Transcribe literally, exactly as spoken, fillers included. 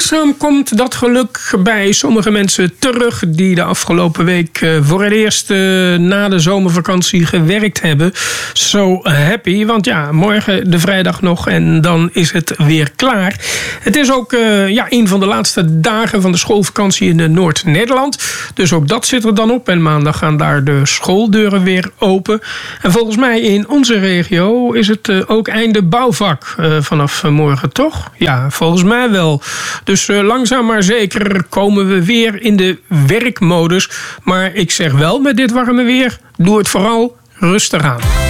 langzaam komt dat geluk bij sommige mensen terug die de afgelopen week uh, voor het eerst uh, na de zomervakantie gewerkt hebben. So happy, want ja, morgen de vrijdag nog en dan is het weer klaar. Het is ook uh, ja, een van de laatste dagen van de schoolvakantie in uh, Noord-Nederland. Dus ook dat zit er dan op en maandag gaan daar de schooldeuren weer open. En volgens mij in onze regio is het uh, ook einde bouwvak uh, vanaf uh, morgen, toch? Ja, volgens mij wel. Dus uh, langzaam maar zeker komen we weer in de werkmodus. Maar ik zeg wel met dit warme weer, doe het vooral rustig aan.